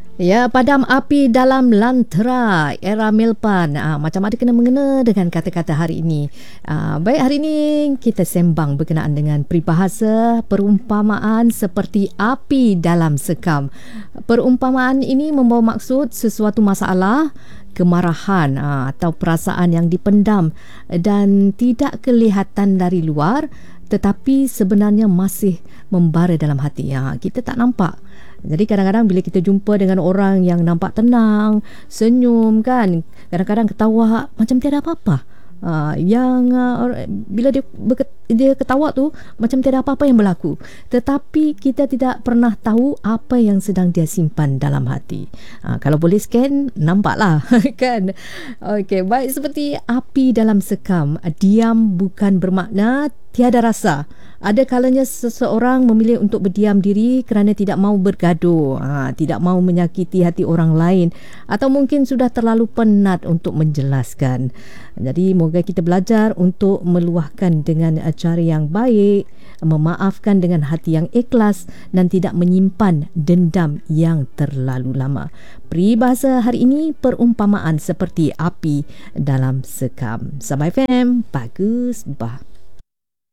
Ya, padam api dalam lantera era Melpan. Macam ada kena-mengena dengan kata-kata hari ini. Baik, hari ini kita sembang berkenaan dengan peribahasa perumpamaan seperti api dalam sekam. Perumpamaan ini membawa maksud sesuatu masalah, kemarahan atau perasaan yang dipendam dan tidak kelihatan dari luar tetapi sebenarnya masih membara dalam hati. Kita tak nampak. Jadi kadang-kadang bila kita jumpa dengan orang yang nampak tenang, senyum kan, kadang-kadang ketawa macam tiada apa-apa. Bila dia ketawa tu macam tiada apa-apa yang berlaku. Tetapi kita tidak pernah tahu apa yang sedang dia simpan dalam hati. Kalau boleh scan, nampaklah kan. Okey, baik, seperti api dalam sekam, diam bukan bermakna tiada rasa. Ada kalanya seseorang memilih untuk berdiam diri kerana tidak mahu bergaduh, tidak mahu menyakiti hati orang lain atau mungkin sudah terlalu penat untuk menjelaskan. Jadi moga kita belajar untuk meluahkan dengan cara yang baik, memaafkan dengan hati yang ikhlas dan tidak menyimpan dendam yang terlalu lama. Peribahasa hari ini perumpamaan seperti api dalam sekam. Sabah FM, bagus bah.